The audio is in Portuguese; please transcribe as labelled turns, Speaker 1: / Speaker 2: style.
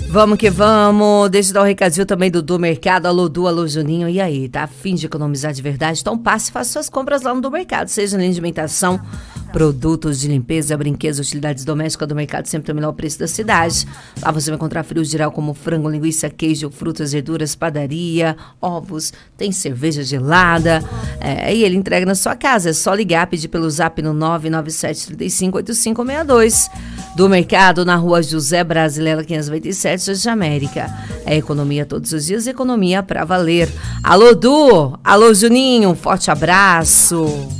Speaker 1: Vamos que vamos, deixa eu dar um recadinho também do Mercado. Alô Du, alô Juninho, e aí, tá a fim de economizar de verdade? Então passe e faça suas compras lá no Do Mercado, seja em alimentação, produtos de limpeza, brinquedos, utilidades domésticas. Do Mercado sempre tem o menor preço da cidade. Lá você vai encontrar frios geral como frango, linguiça, queijo, frutas, verduras, padaria, ovos, tem cerveja gelada, e ele entrega na sua casa. É só ligar, pedir pelo zap no 997358562. Do Mercado, na rua José Brasileira 597, Jardim América. É economia todos os dias, economia pra valer. Alô Du, alô Juninho, um forte abraço.